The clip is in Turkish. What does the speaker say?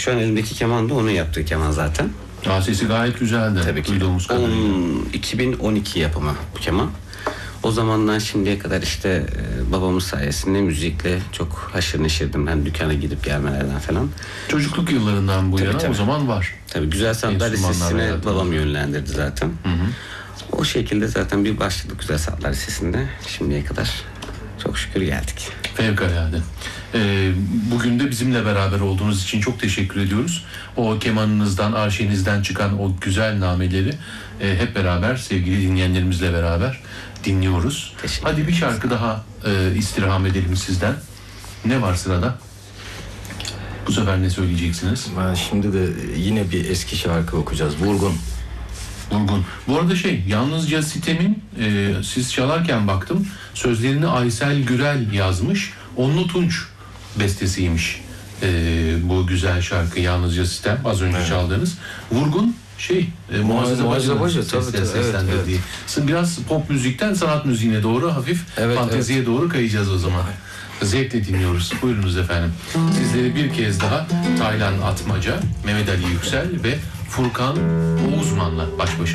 Şu an elimdeki keman da onun yaptığı keman zaten. Sesi gayet güzeldi. Tabii ki. Duyduğumuz kadarıyla. 2012 yapımı bu keman. O zamandan şimdiye kadar işte babamın sayesinde müzikle çok haşır neşirdim. Ben dükkana gidip gelmelerden falan. Çocukluk yıllarından bu yana tabii. o zaman var. Tabii Güzel Sanatlar Enstrümanlar Lisesi'ne hayatında. babam yönlendirdi zaten. O şekilde zaten bir başladık Güzel Sanatlar Lisesi'nde. Şimdiye kadar çok şükür geldik. Fevkalade. Bugün de bizimle beraber olduğunuz için çok teşekkür ediyoruz. O kemanınızdan, arşinizden çıkan o güzel nameleri hep beraber sevgili dinleyenlerimizle beraber dinliyoruz. Hadi bir şarkı daha istirham edelim sizden. Ne var sırada? Bu sefer ne söyleyeceksiniz? Ben şimdi de yine bir eski şarkı okuyacağız. Vurgun. Vurgun. Bu arada yalnızca Sitem'in siz çalarken baktım sözlerini Aysel Gürel yazmış. Onlu Tunç bestesiymiş. Bu güzel şarkı Yalnızca Sitem az önce çaldığınız. Vurgun Muazzez Bacı, tabii, seslendirdiği. Biraz pop müzikten sanat müziğine doğru hafif fanteziye doğru kayacağız o zaman. Zevkle dinliyoruz. Buyurunuz efendim. Sizleri bir kez daha Taylan Atmaca, Mehmet Ali Yüksel ve Furkan Oğuzman'la baş başa